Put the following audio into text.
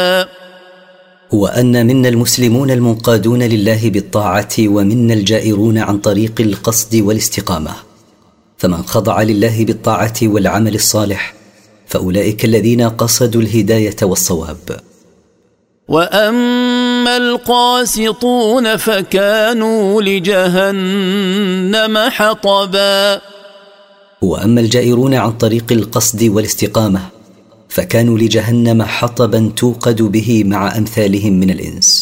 هو أن منا المسلمون المنقادون لله بالطاعة ومنا الجائرون عن طريق القصد والاستقامة، فمن خضع لله بالطاعة والعمل الصالح فأولئك الذين قصدوا الهداية والصواب. وأما القاسطون فكانوا لجهنم حطبا. وأما الجائرون عن طريق القصد والاستقامة فكانوا لجهنم حطبا توقد به مع أمثالهم من الإنس.